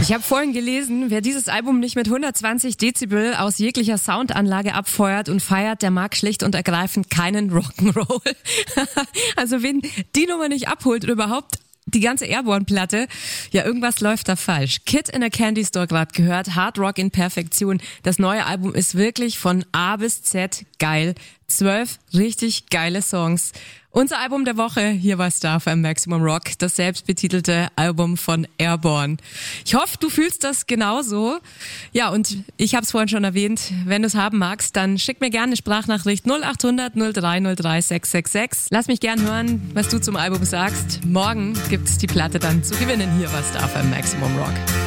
Ich habe vorhin gelesen, wer dieses Album nicht mit 120 Dezibel aus jeglicher Soundanlage abfeuert und feiert, der mag schlicht und ergreifend keinen Rock'n'Roll. Also wen die Nummer nicht abholt oder überhaupt die ganze Airborne-Platte, ja, irgendwas läuft da falsch. Kid in a Candy Store gerade gehört, Hard Rock in Perfektion. Das neue Album ist wirklich von A bis Z geil. 12 richtig geile Songs. Unser Album der Woche, hier war Star FM Maximum Rock, das selbstbetitelte Album von Airborne. Ich hoffe, du fühlst das genauso. Ja, und ich habe es vorhin schon erwähnt, wenn du es haben magst, dann schick mir gerne eine Sprachnachricht 0800 0303 666. Lass mich gern hören, was du zum Album sagst. Morgen gibt's die Platte dann zu gewinnen. Hier war Star FM Maximum Rock.